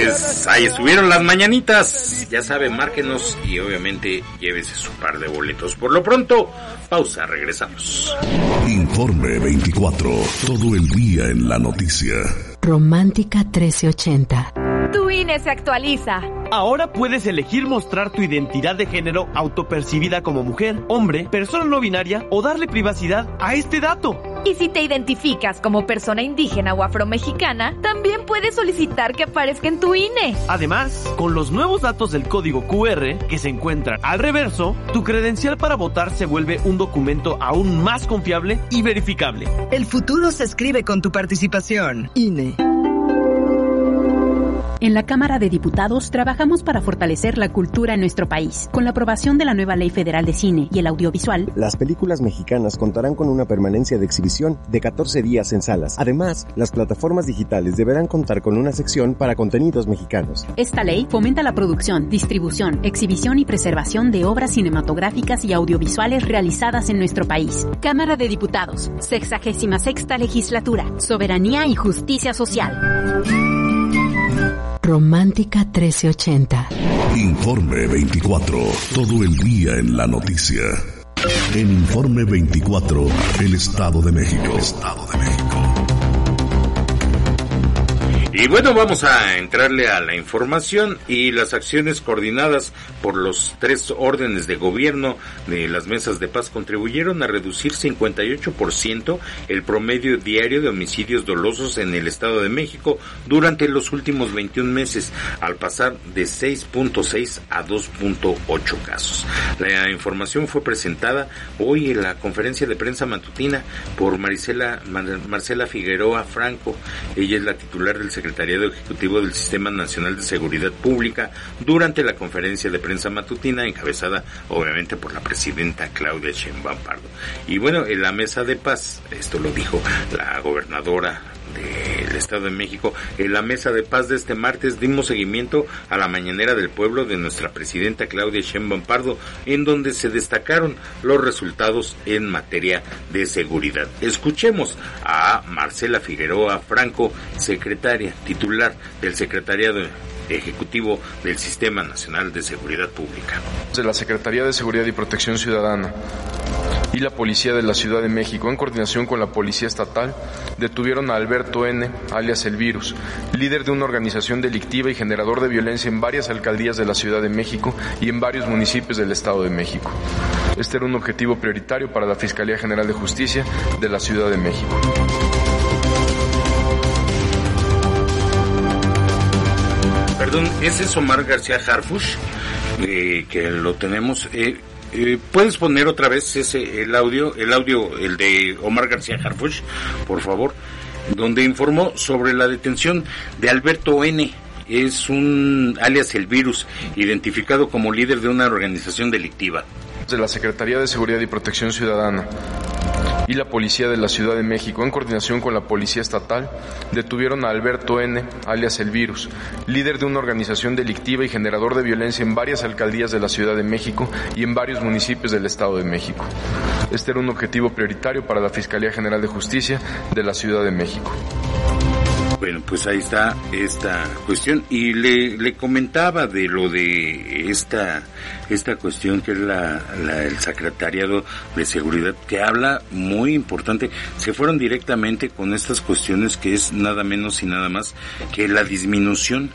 Pues ahí estuvieron las mañanitas. Ya saben, márquenos y obviamente llévese su par de boletos. Por lo pronto, pausa, regresamos. Informe 24, todo el día en la noticia. Romántica 1380. Tu INE se actualiza. Ahora puedes elegir mostrar tu identidad de género autopercibida como mujer, hombre, persona no binaria o darle privacidad a este dato. Y si te identificas como persona indígena o afromexicana, también puedes solicitar que aparezca en tu INE. Además, con los nuevos datos del código QR que se encuentran al reverso, tu credencial para votar se vuelve un documento aún más confiable y verificable. El futuro se escribe con tu participación. INE. En la Cámara de Diputados trabajamos para fortalecer la cultura en nuestro país. Con la aprobación de la nueva Ley Federal de Cine y el Audiovisual, las películas mexicanas contarán con una permanencia de exhibición de 14 días en salas. Además, las plataformas digitales deberán contar con una sección para contenidos mexicanos. Esta ley fomenta la producción, distribución, exhibición y preservación de obras cinematográficas y audiovisuales realizadas en nuestro país. Cámara de Diputados, 66ª Legislatura, Soberanía y Justicia Social. Romántica 1380. Informe 24, todo el día en la noticia. En Informe 24, el Estado de México. Y bueno, vamos a entrarle a la información y las acciones coordinadas por los 3 órdenes de gobierno de las mesas de paz contribuyeron a reducir 58% el promedio diario de homicidios dolosos en el Estado de México durante los últimos 21 meses, al pasar de 6.6 a 2.8 casos. La información fue presentada hoy en la conferencia de prensa matutina por Marcela Figueroa Franco. Ella es la titular del Secretariado Ejecutivo del Sistema Nacional de Seguridad Pública durante la conferencia de prensa matutina encabezada obviamente por la presidenta Claudia Sheinbaum Pardo. Y bueno, en la mesa de paz, esto lo dijo la gobernadora del Estado de México, en la mesa de paz de este martes dimos seguimiento a la mañanera del pueblo de nuestra presidenta Claudia Sheinbaum Pardo, en donde se destacaron los resultados en materia de seguridad. Escuchemos a Marcela Figueroa Franco, secretaria titular del Secretariado Ejecutivo del Sistema Nacional de Seguridad Pública. De la Secretaría de Seguridad y Protección Ciudadana y la Policía de la Ciudad de México, en coordinación con la Policía Estatal, detuvieron a Alberto N., alias El Virus, líder de una organización delictiva y generador de violencia en varias alcaldías de la Ciudad de México y en varios municipios del Estado de México. Este era un objetivo prioritario para la Fiscalía General de Justicia de la Ciudad de México. Perdón, ese es Omar García Harfuch, que lo tenemos. ¿Puedes poner otra vez el audio, el de Omar García Harfuch, por favor? Donde informó sobre la detención de Alberto N., es un alias El Virus, identificado como líder de una organización delictiva. De la Secretaría de Seguridad y Protección Ciudadana y la Policía de la Ciudad de México, en coordinación con la Policía Estatal, detuvieron a Alberto N., alias El Virus, líder de una organización delictiva y generador de violencia en varias alcaldías de la Ciudad de México y en varios municipios del Estado de México. Este era un objetivo prioritario para la Fiscalía General de Justicia de la Ciudad de México. Bueno, pues ahí está esta cuestión y le comentaba de lo de esta cuestión que es el Secretariado de Seguridad, que habla muy importante. Se fueron directamente con estas cuestiones que es nada menos y nada más que la disminución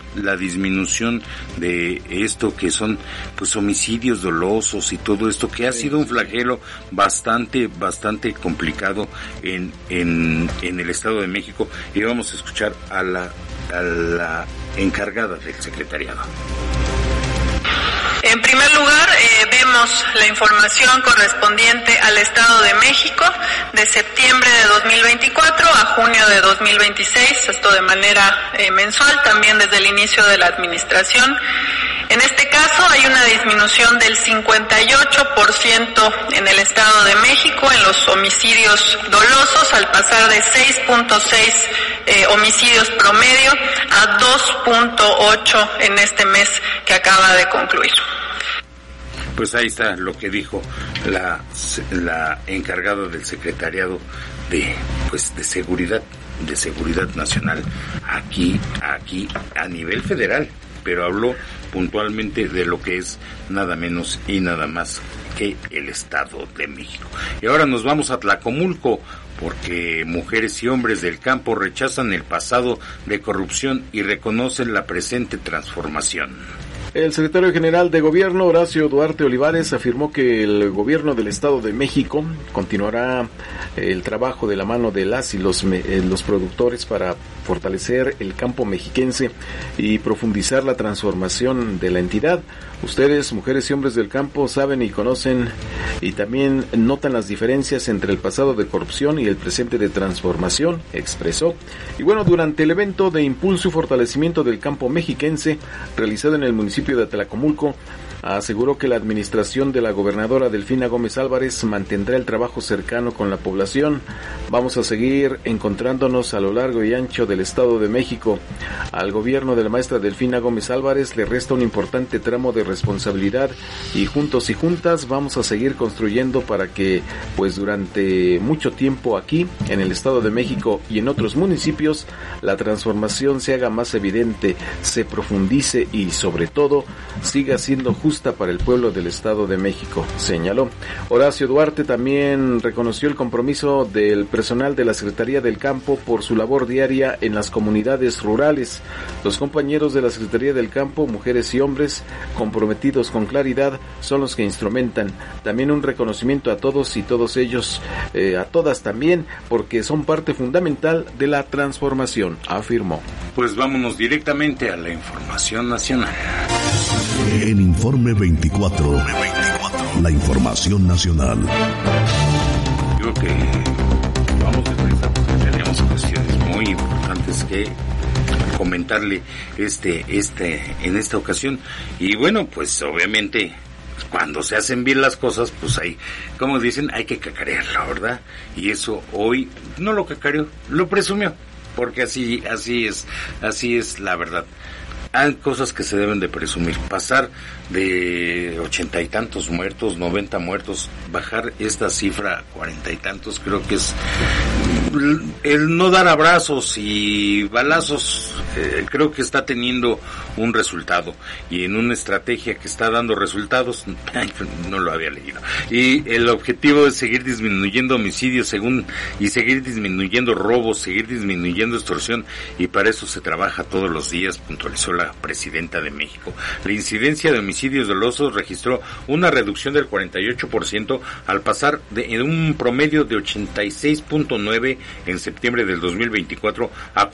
de esto que son pues homicidios dolosos y todo esto, que ha sido un flagelo bastante complicado en el Estado de México. Y vamos a escuchar a la encargada del secretariado. En primer lugar, vemos la información correspondiente al Estado de México de septiembre de 2024 a junio de 2026, esto de manera mensual, también desde el inicio de la administración. En este caso hay una disminución del 58% en el Estado de México en los homicidios dolosos, al pasar de 6.6 homicidios promedio a 2.8 en este mes que acaba de concluir. Pues ahí está lo que dijo la encargada del Secretariado de Seguridad de Seguridad Nacional aquí a nivel federal, pero habló puntualmente de lo que es nada menos y nada más que el Estado de México. Y ahora nos vamos a Tlacomulco, porque mujeres y hombres del campo rechazan el pasado de corrupción y reconocen la presente transformación. El secretario general de Gobierno, Horacio Duarte Olivares, afirmó que el gobierno del Estado de México continuará el trabajo de la mano de las y los productores para fortalecer el campo mexiquense y profundizar la transformación de la entidad. Ustedes, mujeres y hombres del campo, saben y conocen y también notan las diferencias entre el pasado de corrupción y el presente de transformación, expresó. Y bueno, durante el evento de impulso y fortalecimiento del campo mexiquense realizado en el municipio de Tlacomulco, aseguró que la administración de la gobernadora Delfina Gómez Álvarez mantendrá el trabajo cercano con la población. Vamos a seguir encontrándonos a lo largo y ancho del Estado de México. Al gobierno de la maestra Delfina Gómez Álvarez le resta un importante tramo de responsabilidad y juntos y juntas vamos a seguir construyendo para que, pues durante mucho tiempo aquí, en el Estado de México y en otros municipios, la transformación se haga más evidente, se profundice y sobre todo siga siendo justa para el pueblo del Estado de México, señaló. Horacio Duarte también reconoció el compromiso del personal de la Secretaría del Campo por su labor diaria en las comunidades rurales. Los compañeros de la Secretaría del Campo, mujeres y hombres comprometidos con claridad, son los que instrumentan. También un reconocimiento a todos y todos ellos, a todas también, porque son parte fundamental de la transformación, afirmó. Pues vámonos directamente a la información nacional. En Informe 24, la información nacional. Creo que vamos deprisa porque tenemos cuestiones muy importantes que comentarle en esta ocasión. Y bueno, pues obviamente cuando se hacen bien las cosas, pues hay, como dicen, hay que cacarearla, ¿verdad? Y eso hoy no lo cacareó, lo presumió, porque así es la verdad. Hay cosas que se deben de presumir. Pasar de 80 y tantos muertos, 90 muertos, bajar esta cifra a 40 y tantos, creo que es el no dar abrazos y balazos. Creo que está teniendo un resultado y en una estrategia que está dando resultados. No lo había leído. Y el objetivo es seguir disminuyendo homicidios y seguir disminuyendo robos, seguir disminuyendo extorsión, y para eso se trabaja todos los días, puntualizó la presidenta de México. La incidencia de homicidios dolosos registró una reducción del 48% al pasar de un promedio de 86.9 en septiembre del 2024 a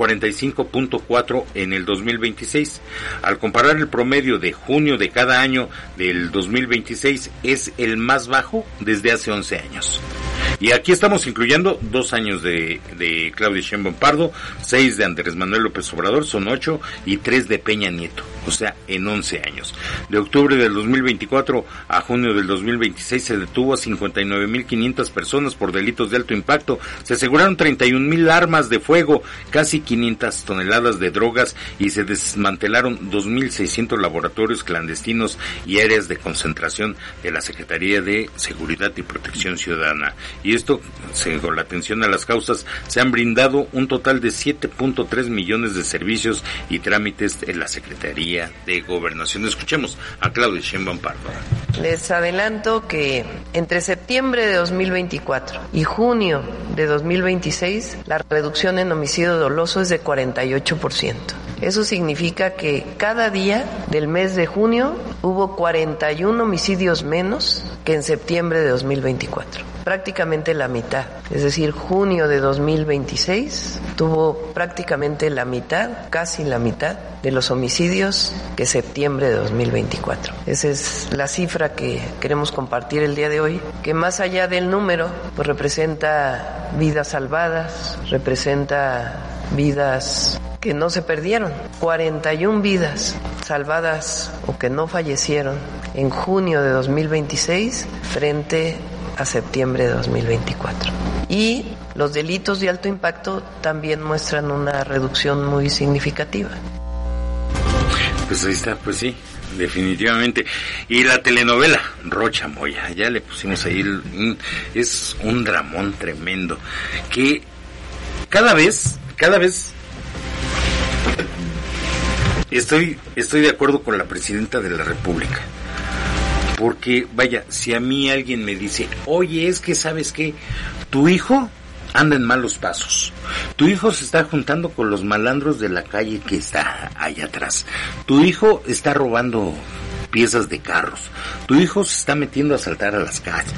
45.4 en el 2026. Al comparar el promedio de junio de cada año del 2026, es el más bajo desde hace 11 años. Y aquí estamos incluyendo 2 años de Claudia Sheinbaum Pardo, 6 de Andrés Manuel López Obrador, son 8, y 3 de Peña Nieto, o sea, en 11 años. De octubre del 2024 a junio del 2026 se detuvo a 59.500 personas por delitos de alto impacto, se aseguraron 31.000 armas de fuego, casi 500 toneladas de drogas y se desmantelaron 2.600 laboratorios clandestinos y áreas de concentración de la Secretaría de Seguridad y Protección Ciudadana. Y esto, con la atención a las causas, se han brindado un total de 7.3 millones de servicios y trámites en la Secretaría de Gobernación. Escuchemos a Claudia Sheinbaum Pardo. Les adelanto que entre septiembre de 2024 y junio de 2026, la reducción en homicidio doloso es de 48%. Eso significa que cada día del mes de junio hubo 41 homicidios menos que en septiembre de 2024. Prácticamente la mitad. Es decir, junio de 2026 tuvo prácticamente la mitad, casi la mitad, de los homicidios que septiembre de 2024. Esa es la cifra que queremos compartir el día de hoy, que más allá del número, pues representa vidas salvadas, representa vidas que no se perdieron. 41 vidas salvadas o que no fallecieron en junio de 2026 frente a septiembre de 2024. Y los delitos de alto impacto también muestran una reducción muy significativa. Pues ahí está, pues sí, definitivamente. Y la telenovela Rocha Moya, ya le pusimos ahí, es un dramón tremendo, que cada vez cada vez estoy de acuerdo con la presidenta de la República. Porque, vaya, si a mí alguien me dice, oye, es que, ¿sabes qué? Tu hijo anda en malos pasos. Tu hijo se está juntando con los malandros de la calle que está allá atrás. Tu hijo está robando piezas de carros. Tu hijo se está metiendo a asaltar a las calles.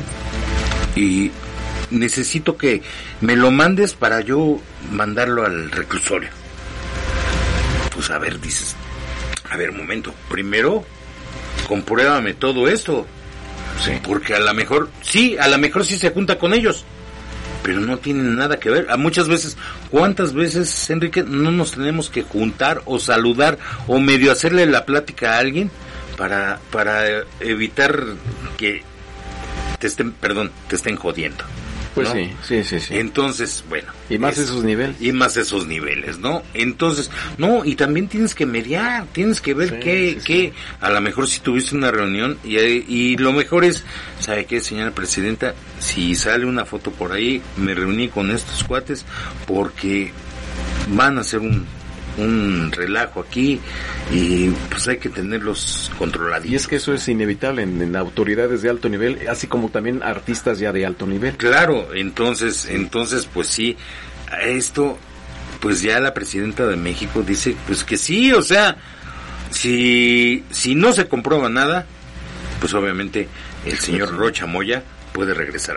Y necesito que me lo mandes para yo mandarlo al reclusorio. Pues a ver, dices, a ver, un momento, primero compruébame todo esto. Sí. Porque a lo mejor sí se junta con ellos, pero no tienen nada que ver. Muchas veces, ¿cuántas veces, Enrique, no nos tenemos que juntar o saludar o medio hacerle la plática a alguien para evitar que te estén jodiendo? Pues ¿no? Sí. Entonces, bueno. Y más esos niveles, ¿no? Entonces, no, y también tienes que mediar, tienes que ver qué, a lo mejor si tuviste una reunión y lo mejor es, ¿sabe qué, señora presidenta? Si sale una foto por ahí, me reuní con estos cuates porque van a hacer un relajo aquí y pues hay que tenerlos controlados. Y es que eso es inevitable en autoridades de alto nivel, así como también artistas ya de alto nivel. Claro, entonces pues sí, esto, pues ya la presidenta de México dice pues que sí, o sea, si no se comprueba nada, pues obviamente el señor Rocha Moya puede regresar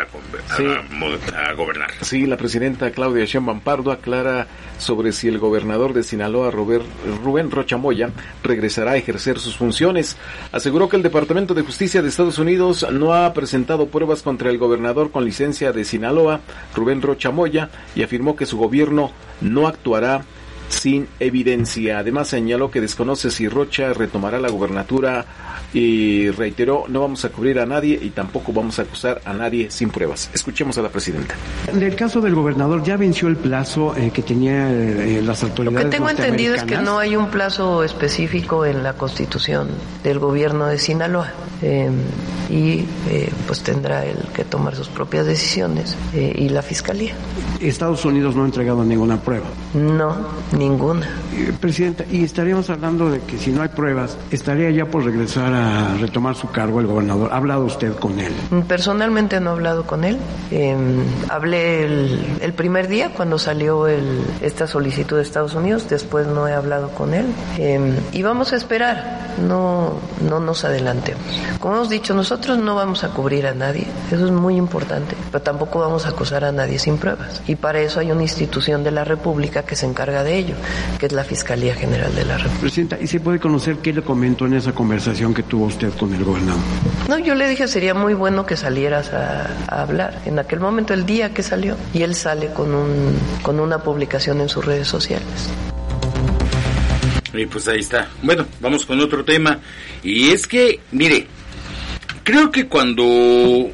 a gobernar. Sí, la presidenta Claudia Sheinbaum Pardo aclara sobre si el gobernador de Sinaloa, Rubén Rocha Moya, regresará a ejercer sus funciones. Aseguró que el Departamento de Justicia de Estados Unidos no ha presentado pruebas contra el gobernador con licencia de Sinaloa, Rubén Rocha Moya, y afirmó que su gobierno no actuará sin evidencia. Además señaló que desconoce si Rocha retomará la gubernatura y reiteró, no vamos a cubrir a nadie y tampoco vamos a acusar a nadie sin pruebas. Escuchemos a la presidenta. En el caso del gobernador, ¿ya venció el plazo que tenía las autoridades? Lo que tengo entendido es que no hay un plazo específico en la Constitución del gobierno de Sinaloa pues tendrá él que tomar sus propias decisiones y la Fiscalía. Estados Unidos no ha entregado ninguna prueba. No, ninguna. Presidenta, y estaríamos hablando de que si no hay pruebas, estaría ya por regresar a retomar su cargo el gobernador. ¿Ha hablado usted con él? Personalmente no he hablado con él. Hablé el primer día cuando salió esta solicitud de Estados Unidos, después no he hablado con él. Y vamos a esperar, no nos adelantemos. Como hemos dicho, nosotros no vamos a cubrir a nadie, eso es muy importante, pero tampoco vamos a acusar a nadie sin pruebas. Y para eso hay una institución de la República que se encarga de ello, que es la Fiscalía General de la República. Presidenta, ¿y se puede conocer qué le comentó en esa conversación que tuvo usted con el gobernador? No, yo le dije sería muy bueno que salieras a hablar. En aquel momento, el día que salió, y él sale con una publicación en sus redes sociales. Y pues ahí está. Bueno, vamos con otro tema. Y es que, mire, creo que cuando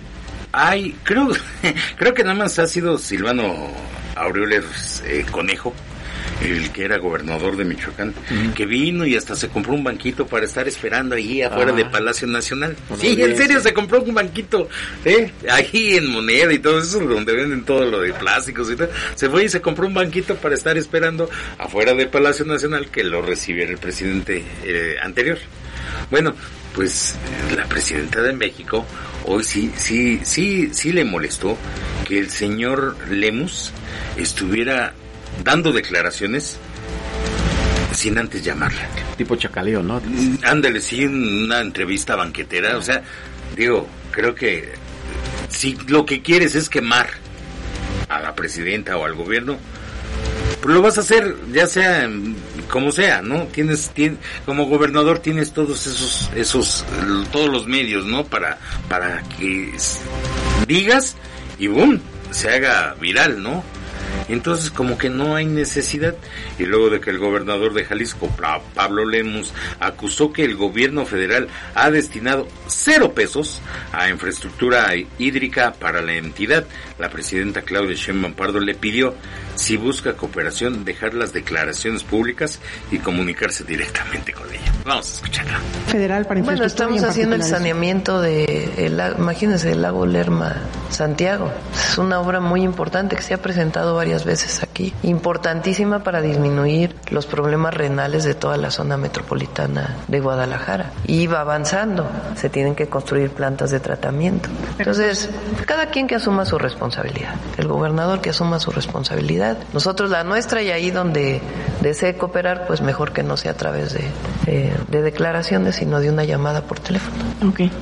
creo que nada más ha sido Silvano Aureoles Conejo, el que era gobernador de Michoacán, que vino y hasta se compró un banquito para estar esperando ahí afuera de Palacio Nacional. Sí, en serio, se compró un banquito, ahí en Moneda y todo eso, donde venden todo lo de plásticos y tal. Se fue y se compró un banquito para estar esperando afuera de Palacio Nacional que lo recibiera el presidente anterior. Bueno, pues la presidenta de México hoy sí le molestó que el señor Lemus estuviera dando declaraciones sin antes llamarla. Tipo chacaleo, ¿no? Ándale, sí, una entrevista banquetera. O sea, digo, creo que si lo que quieres es quemar a la presidenta o al gobierno, pues lo vas a hacer, ya sea como sea, ¿no? Como gobernador tienes todos todos los medios, ¿no? Para que digas y boom, se haga viral, ¿no? Entonces como que no hay necesidad. Y luego de que el gobernador de Jalisco, Pablo Lemus, acusó que el gobierno federal ha destinado 0 pesos a infraestructura hídrica para la entidad, la presidenta Claudia Sheinbaum Pardo le pidió, si busca cooperación, dejar las declaraciones públicas y comunicarse directamente con ella. Vamos a escucharla. Federal para infraestructura. Bueno, estamos haciendo el saneamiento de imagínense, el lago Lerma Santiago. Es una obra muy importante que se ha presentado varias veces aquí, importantísima para disminuir los problemas renales de toda la zona metropolitana de Guadalajara. Y va avanzando, se tienen que construir plantas de tratamiento. Entonces, cada quien que asuma su responsabilidad, el gobernador que asuma su responsabilidad, nosotros la nuestra, y ahí donde desee cooperar, pues mejor que no sea a través de declaraciones, sino de una llamada por teléfono. Okay.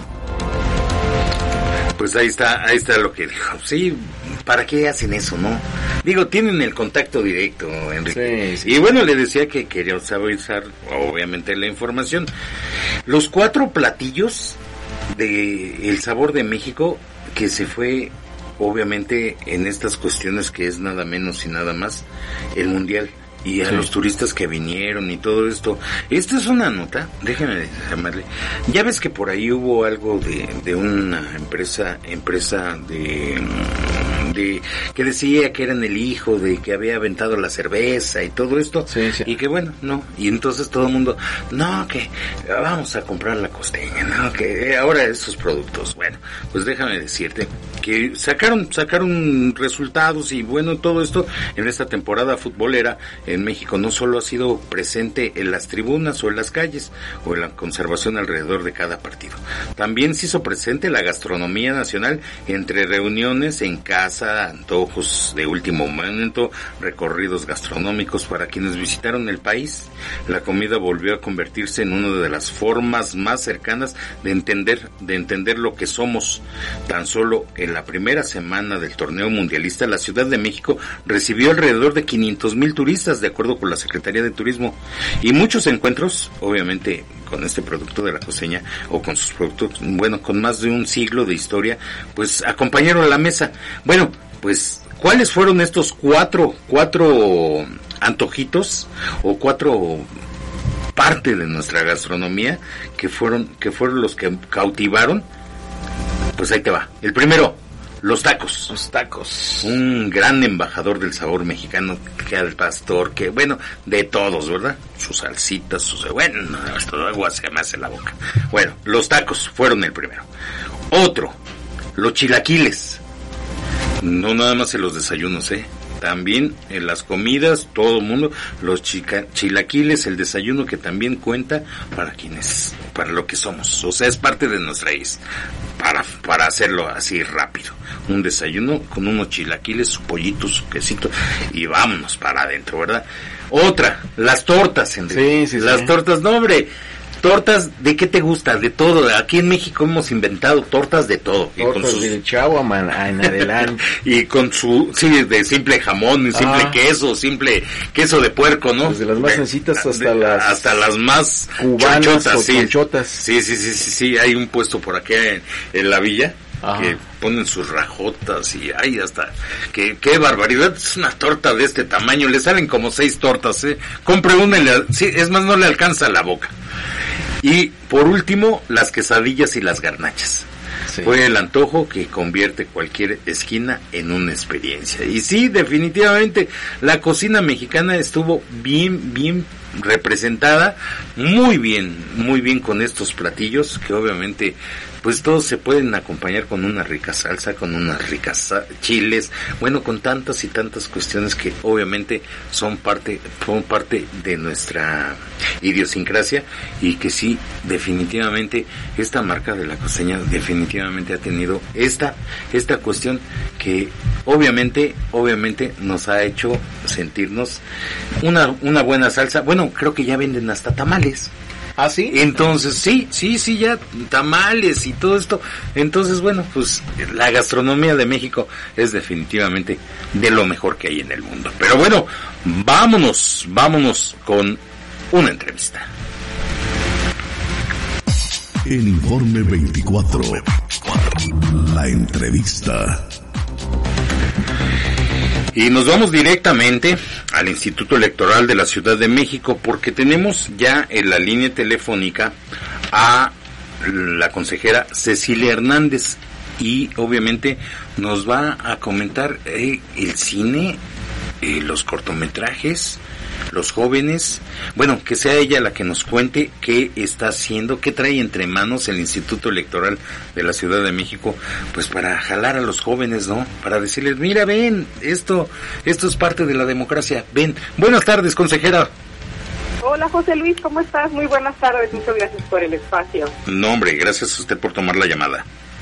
Pues ahí está lo que dijo. Sí, ¿para qué hacen eso, no? Digo, tienen el contacto directo, Enrique. Sí. Y bueno, le decía que quería saber, obviamente, la información. Los 4 platillos de El Sabor de México, que se fue, obviamente, en estas cuestiones que es nada menos y nada más el Mundial. Y a los turistas que vinieron y todo esto. Esta es una nota, déjame llamarle. Ya ves que por ahí hubo algo de una empresa de que decía que eran el hijo de que había aventado la cerveza y todo esto. Sí. Y que bueno, no. Y entonces todo el mundo, no, que vamos a comprar la costeña, no, que ahora esos productos. Bueno, pues déjame decirte que sacaron resultados y bueno, todo esto en esta temporada futbolera en México no solo ha sido presente en las tribunas o en las calles o en la conservación alrededor de cada partido. También se hizo presente la gastronomía nacional entre reuniones en casa, antojos de último momento, recorridos gastronómicos para quienes visitaron el país. La comida volvió a convertirse en una de las formas más cercanas de entender lo que somos. Tan solo en la primera semana del torneo mundialista, la Ciudad de México recibió alrededor de 500,000 turistas, de acuerdo con la Secretaría de Turismo, y muchos encuentros, obviamente, con este producto de la costeña, o con sus productos, bueno, con más de un siglo de historia, pues acompañaron a la mesa. Bueno, pues, ¿cuáles fueron estos cuatro antojitos, o 4 parte de nuestra gastronomía que fueron los que cautivaron? Pues ahí te va. El primero, los tacos. Los tacos. Un gran embajador del sabor mexicano, que al pastor, que bueno, de todos, ¿verdad? Sus salsitas, bueno, esto de agua se me hace la boca. Bueno, los tacos fueron el primero. Otro, los chilaquiles. No nada más en los desayunos, también en las comidas, todo el mundo, los chilaquiles, el desayuno que también cuenta para lo que somos, o sea, es parte de nuestra raíz, para hacerlo así rápido, un desayuno con unos chilaquiles, su pollito, su quesito, y vámonos para adentro, ¿verdad? Otra, las tortas, Enrique. Sí. Las tortas, no hombre, tortas, ¿de qué te gusta? De todo. Aquí en México hemos inventado tortas de todo. Tortas y con sus... del Chavo en adelante. Y con de simple jamón, simple queso, simple queso de puerco, ¿no? Desde las más sencillitas hasta las más cubanas o chonchotas. Sí. Hay un puesto por acá en la villa. Ajá. Que ponen sus rajotas y hay hasta qué barbaridad, es una torta de este tamaño, le salen como 6 tortas, compre una es más, no le alcanza la boca. Y por último, las quesadillas y las garnachas. Sí. Fue el antojo que convierte cualquier esquina en una experiencia. Y sí, definitivamente la cocina mexicana estuvo bien representada, muy bien con estos platillos que obviamente pues todos se pueden acompañar con una rica salsa, con unas ricas chiles, bueno, con tantas y tantas cuestiones que obviamente son parte de nuestra idiosincrasia, y que sí, definitivamente esta marca de la costeña definitivamente ha tenido esta cuestión que obviamente nos ha hecho sentirnos una buena salsa. Bueno, creo que ya venden hasta tamales. ¿Ah, sí? Entonces, sí, ya tamales y todo esto. Entonces, bueno, pues la gastronomía de México es definitivamente de lo mejor que hay en el mundo. Pero bueno, vámonos con una entrevista. El Informe 24. La entrevista. Y nos vamos directamente al Instituto Electoral de la Ciudad de México, porque tenemos ya en la línea telefónica a la consejera Cecilia Hernández, y obviamente nos va a comentar el cine, los cortometrajes los jóvenes, bueno, que sea ella la que nos cuente qué está haciendo, qué trae entre manos el Instituto Electoral de la Ciudad de México, pues para jalar a los jóvenes, ¿no? Para decirles, mira, ven, esto es parte de la democracia, ven. Buenas tardes, consejera. Hola, José Luis, ¿cómo estás? Muy buenas tardes, muchas gracias por el espacio. No, hombre, gracias a usted por tomar la llamada.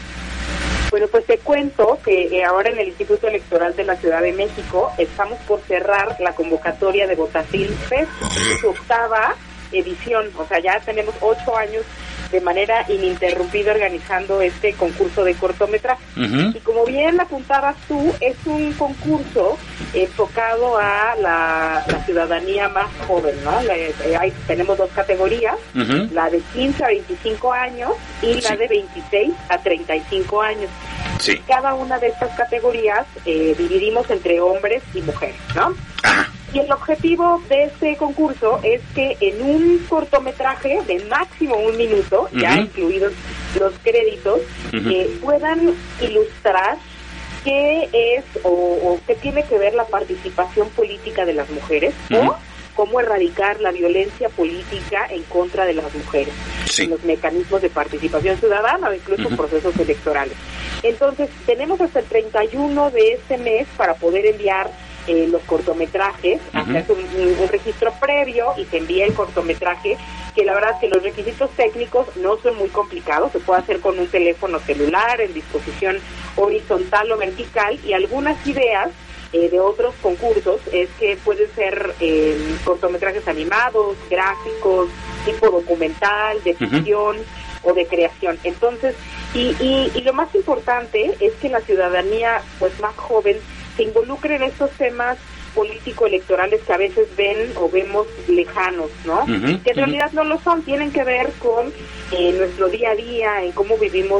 Bueno, pues te cuento que ahora en el Instituto Electoral de la Ciudad de México estamos por cerrar la convocatoria de Votafilm Fest, su 8ª edición, o sea, ya tenemos 8 años de manera ininterrumpida organizando este concurso de cortometraje. Y como bien apuntabas tú, es un concurso enfocado a la ciudadanía más joven, ¿no? Tenemos 2 categorías, la de 15 a 25 años y la de 26 a 35 años. Sí. Cada una de estas categorías dividimos entre hombres y mujeres, ¿no? Y el objetivo de este concurso es que en un cortometraje de máximo 1 minuto, ya incluidos los créditos, puedan ilustrar qué es o qué tiene que ver la participación política de las mujeres o cómo erradicar la violencia política en contra de las mujeres, los mecanismos de participación ciudadana o incluso procesos electorales. Entonces, tenemos hasta el 31 de este mes para poder enviar los cortometrajes, hacer un registro previo y se envía el cortometraje, que la verdad es que los requisitos técnicos no son muy complicados, se puede hacer con un teléfono celular en disposición horizontal o vertical, y algunas ideas de otros concursos es que pueden ser cortometrajes animados, gráficos, tipo documental, de ficción o de creación. Entonces, y lo más importante es que la ciudadanía pues más joven se involucre en estos temas político-electorales que a veces ven o vemos lejanos, ¿no? Que en realidad no lo son, tienen que ver con nuestro día a día, en cómo vivimos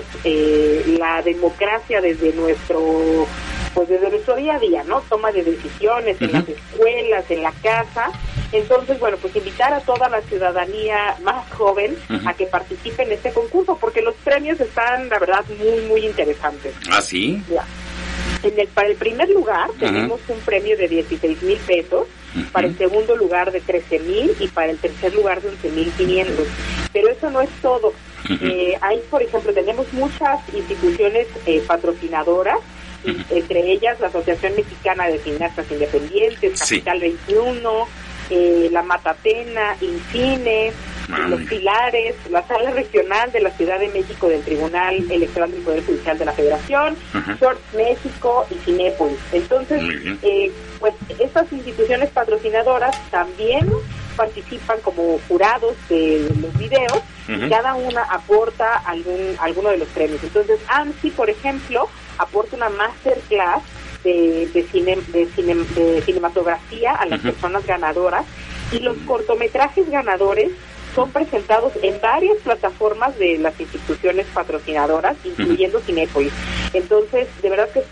la democracia desde nuestro día a día, ¿no? Toma de decisiones en las escuelas, en la casa. Entonces, bueno, pues invitar a toda la ciudadanía más joven a que participe en este concurso, porque los premios están, la verdad, muy, muy interesantes. ¿Ah, sí? Ya. Para el primer lugar tenemos un premio de 16,000 pesos, para el segundo lugar de 13,000 y para el tercer lugar de 11,500. Pero eso no es todo. Hay, por ejemplo, tenemos muchas instituciones patrocinadoras, entre ellas la Asociación Mexicana de Cineastas Independientes, Capital 21, la Matatena, Incine, Los Pilares, la Sala Regional de la Ciudad de México del Tribunal Electoral del Poder Judicial de la Federación, Shorts México y Cinépolis. Entonces, pues estas instituciones patrocinadoras también participan como jurados de los videos, y cada una aporta alguno de los premios. Entonces, AMSI, por ejemplo, aporta una masterclass de cinematografía a las personas ganadoras, y los cortometrajes ganadores son presentados en varias plataformas de las instituciones patrocinadoras, incluyendo Cinépolis. Entonces, de verdad que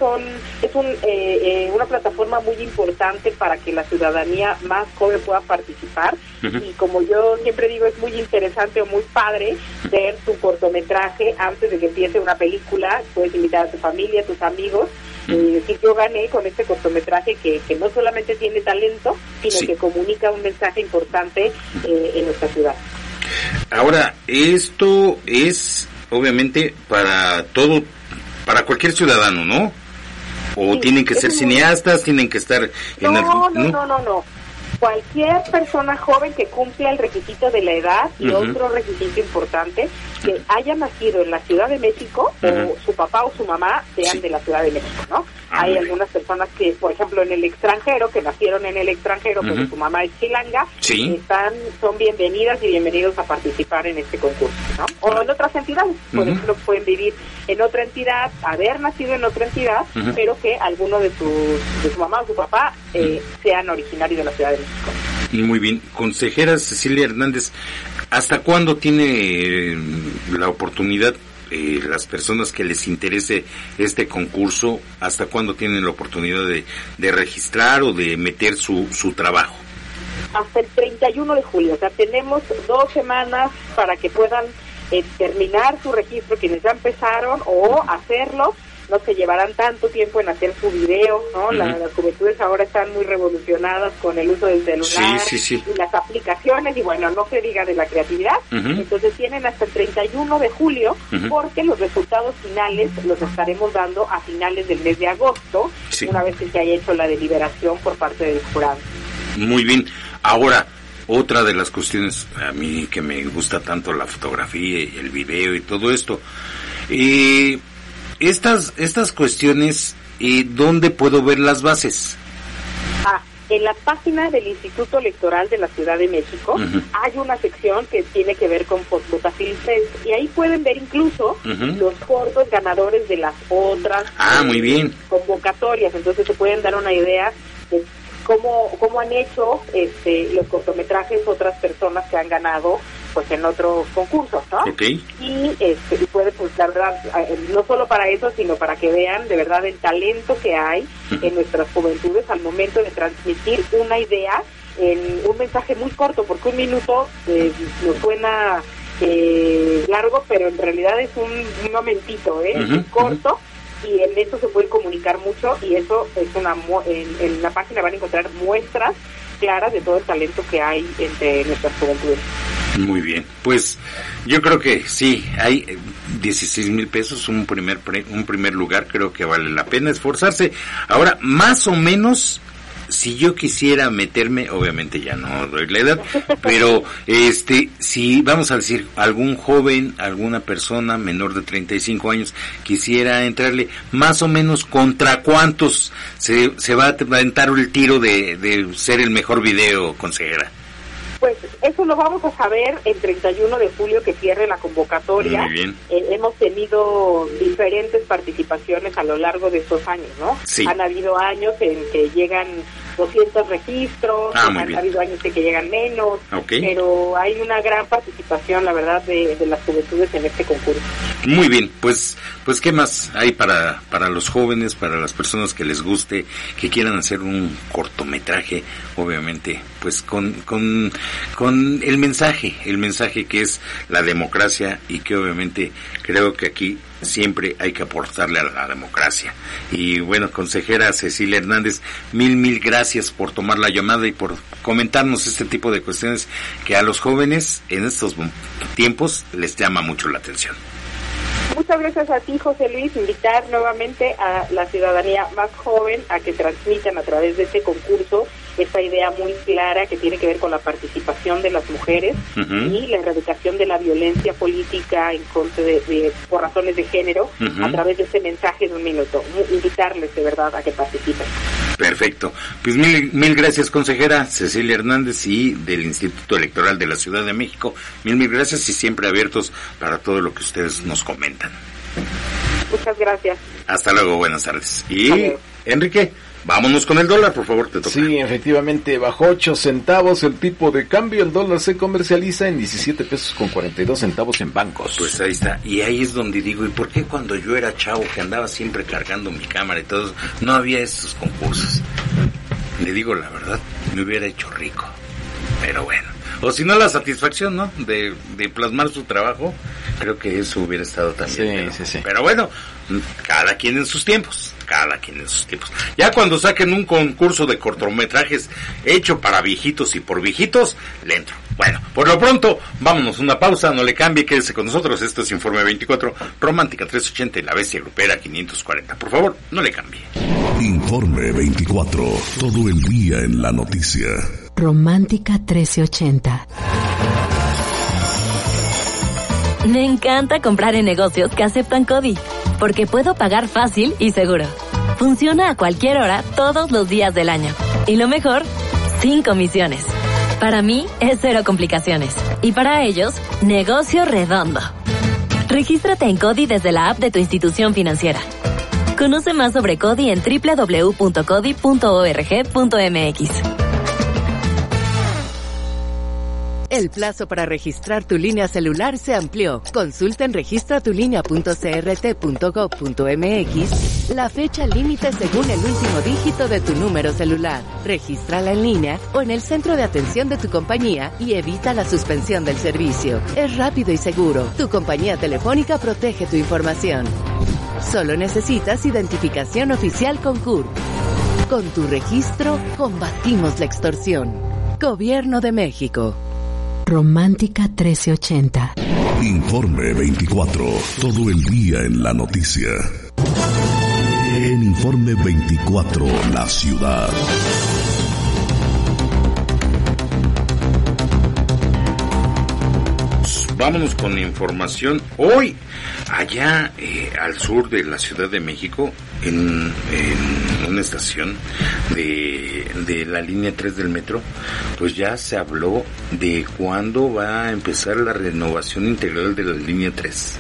es una plataforma muy importante para que la ciudadanía más joven pueda participar. Y como yo siempre digo, es muy interesante o muy padre ver tu cortometraje antes de que empiece una película. Puedes invitar a tu familia, a tus amigos, y decir, yo gané con este cortometraje que no solamente tiene talento, sino que comunica un mensaje importante en nuestra ciudad. Ahora, esto es obviamente para cualquier ciudadano, ¿no? ¿O tienen que ser cineastas, tienen que estar en No. Cualquier persona joven que cumpla el requisito de la edad, y otro requisito importante, que haya nacido en la Ciudad de México, o su papá o su mamá sean de la Ciudad de México, ¿no? Hay algunas personas que, por ejemplo, en el extranjero, que nacieron en el extranjero, pero su mamá es chilanga, son bienvenidas y bienvenidos a participar en este concurso, ¿no? O en otras entidades, por ejemplo, pueden vivir en otra entidad, haber nacido en otra entidad, pero que alguno de su mamá o su papá sean originarios de la Ciudad de México. Muy bien. Consejera Cecilia Hernández, ¿hasta cuándo tiene la oportunidad las personas que les interese este concurso, hasta cuándo tienen la oportunidad de registrar o de meter su trabajo? Hasta el 31 de julio, o sea, tenemos 2 semanas para que puedan terminar su registro quienes ya empezaron, o hacerlo no se llevarán tanto tiempo en hacer su video, ¿no? Las juventudes ahora están muy revolucionadas con el uso del celular y las aplicaciones, y bueno, no se diga de la creatividad. Entonces tienen hasta el 31 de julio, porque los resultados finales los estaremos dando a finales del mes de agosto, una vez que se haya hecho la deliberación por parte del jurado. Muy bien. Ahora, otra de las cuestiones, a mí que me gusta tanto la fotografía y el video y todo esto, estas cuestiones, ¿dónde puedo ver las bases? En la página del Instituto Electoral de la Ciudad de México hay una sección que tiene que ver con votación, y ahí pueden ver incluso los cortos ganadores de las otras muy bien. Convocatorias. Entonces se pueden dar una idea de cómo han hecho los cortometrajes otras personas que han ganado pues en otros concursos, ¿no? Y puede, pues la verdad, no solo para eso, sino para que vean de verdad el talento que hay en nuestras juventudes al momento de transmitir una idea en un mensaje muy corto, porque un minuto nos suena largo, pero en realidad es un momentito, muy corto, y en eso se puede comunicar mucho, y eso es en la página van a encontrar muestras claras de todo el talento que hay entre nuestras juventudes. Muy bien, pues yo creo que sí, hay 16,000 pesos, un primer lugar, creo que vale la pena esforzarse. Ahora, más o menos, si yo quisiera meterme, obviamente ya no doy la edad, pero si vamos a decir algún joven, alguna persona menor de 35 años quisiera entrarle, más o menos contra cuántos se va a aventar el tiro de ser el mejor video, consejera. Pues eso lo vamos a saber el 31 de julio que cierre la convocatoria. Muy bien. Hemos tenido diferentes participaciones a lo largo de estos años, ¿no? Sí. Han habido años en que llegan 200 registros, han habido años en que llegan menos, pero hay una gran participación, la verdad, de las juventudes en este concurso. Muy bien, pues ¿qué más hay para los jóvenes, para las personas que les guste, que quieran hacer un cortometraje, obviamente, pues con el mensaje que es la democracia, y que obviamente creo que aquí siempre hay que aportarle a la democracia? Y bueno, consejera Cecilia Hernández, mil gracias por tomar la llamada y por comentarnos este tipo de cuestiones que a los jóvenes en estos tiempos les llama mucho la atención. Muchas gracias a ti, José Luis. Invitar nuevamente a la ciudadanía más joven a que transmitan a través de este concurso esta idea muy clara que tiene que ver con la participación de las mujeres y la erradicación de la violencia política en contra por razones de género a través de ese mensaje de un minuto. Invitarles de verdad a que participen. Perfecto. Pues mil gracias, consejera Cecilia Hernández, y del Instituto Electoral de la Ciudad de México. Mil gracias, y siempre abiertos para todo lo que ustedes nos comentan. Muchas gracias. Hasta luego, buenas tardes. Y Enrique, vámonos con el dólar, por favor, te toca. Sí, efectivamente, bajó 8 centavos el tipo de cambio. El dólar se comercializa en 17 pesos con 42 centavos en bancos. Pues ahí está, y ahí es donde digo, ¿y por qué cuando yo era chavo, que andaba siempre cargando mi cámara y todo, no había esos concursos? Le digo la verdad, me hubiera hecho rico, pero bueno. O si no, la satisfacción, ¿no? De plasmar su trabajo, creo que eso hubiera estado también. Sí. Pero bueno, cada quien en sus tiempos. Ya cuando saquen un concurso de cortometrajes hecho para viejitos y por viejitos, le entro. Bueno, por lo pronto, vámonos una pausa, no le cambie, quédese con nosotros. Esto es Informe 24, Romántica 380 y La Bestia Grupera 540. Por favor, no le cambie. Informe 24, todo el día en la noticia. Romántica 1380. Me encanta comprar en negocios que aceptan CODI, porque puedo pagar fácil y seguro. Funciona a cualquier hora, todos los días del año. Y lo mejor, sin comisiones. Para mí, es cero complicaciones. Y para ellos, negocio redondo. Regístrate en CODI desde la app de tu institución financiera. Conoce más sobre CODI en www.codi.org.mx. El plazo para registrar tu línea celular se amplió. Consulta en registratulinea.crt.gov.mx la fecha límite según el último dígito de tu número celular. Regístrala en línea o en el centro de atención de tu compañía y evita la suspensión del servicio. Es rápido y seguro. Tu compañía telefónica protege tu información. Solo necesitas identificación oficial con CURP. Con tu registro, combatimos la extorsión. Gobierno de México. Romántica 1380. Informe 24. Todo el día en la noticia. En Informe 24, la ciudad. Vámonos con información. Hoy, allá al sur de la Ciudad de México, en una estación de la línea 3 del metro, pues ya se habló de cuándo va a empezar la renovación integral de la línea 3.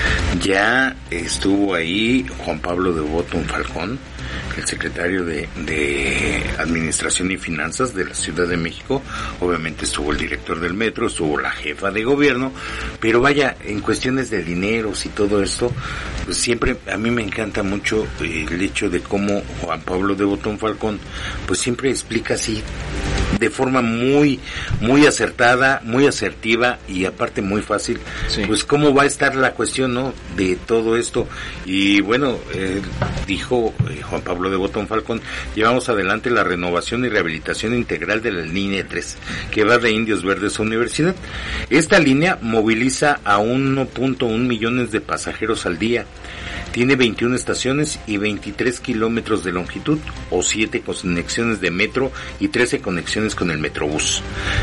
Ya estuvo ahí Juan Pablo de Botton Falcón, el secretario de Administración y Finanzas de la Ciudad de México. Obviamente estuvo el director del metro, estuvo la jefa de gobierno, pero vaya, en cuestiones de dineros y todo esto, pues siempre a mí me encanta mucho el hecho de cómo Juan Pablo de Botton Falcón pues siempre explica así de forma muy acertada, muy asertiva y aparte muy fácil, sí, pues cómo va a estar la cuestión, ¿no?, de todo esto. Y bueno, dijo Juan Pablo de Botton Falcón: llevamos adelante la renovación y rehabilitación integral de la línea 3, que va de Indios Verdes a Universidad. Esta línea moviliza a 1.1 millones de pasajeros al día. Tiene 21 estaciones y 23 kilómetros de longitud, o 7 conexiones de metro y 13 conexiones con el Metrobús.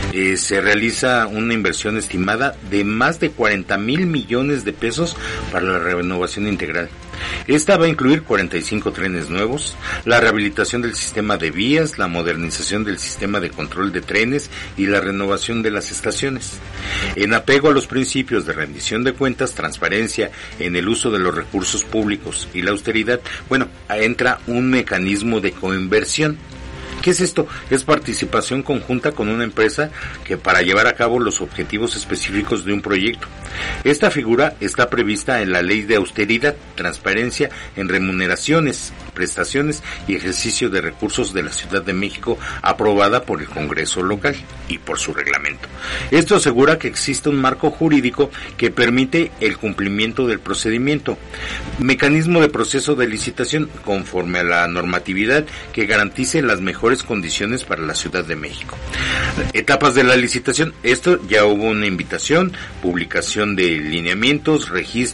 Se realiza una inversión estimada de más de 40,000 millones de pesos para la renovación integral. Esta va a incluir 45 trenes nuevos, la rehabilitación del sistema de vías, la modernización del sistema de control de trenes y la renovación de las estaciones. En apego a los principios de rendición de cuentas, transparencia en el uso de los recursos públicos y la austeridad, bueno, entra un mecanismo de coinversión. ¿Qué es esto? Es participación conjunta con una empresa que para llevar a cabo los objetivos específicos de un proyecto. Esta figura está prevista en la Ley de Austeridad, Transparencia en Remuneraciones, Prestaciones y Ejercicio de Recursos de la Ciudad de México, aprobada por el Congreso local y por su reglamento. Esto asegura que existe un marco jurídico que permite el cumplimiento del procedimiento. Mecanismo de proceso de licitación conforme a la normatividad que garantice las mejores condiciones para la Ciudad de México. Etapas de la licitación. Esto ya hubo una invitación, publicación de lineamientos, registro